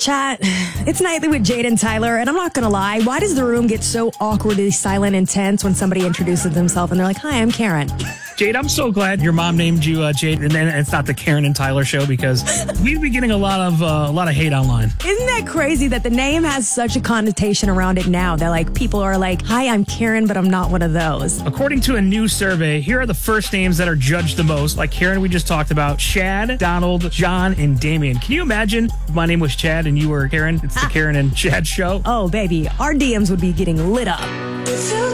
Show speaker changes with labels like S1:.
S1: Chat, it's Nightly with Jade and Tyler, and I'm not going to lie. Why does the room get so awkwardly silent and tense when somebody introduces themselves and they're like, hi, I'm Karen?
S2: Jade, I'm so glad your mom named you Jade, and then it's not the Karen and Tyler show, because we'd be getting a lot of hate online.
S1: Isn't that crazy that the name has such a connotation around it now that like people are like, hi, I'm Karen, but I'm not one of those.
S2: According to a new survey, here are the first names that are judged the most. Like Karen, we just talked about, Chad, Donald, John, and Damien. Can you imagine if my name was Chad and you were Karen? It's the Karen and Chad show.
S1: Oh, baby, our DMs would be getting lit up.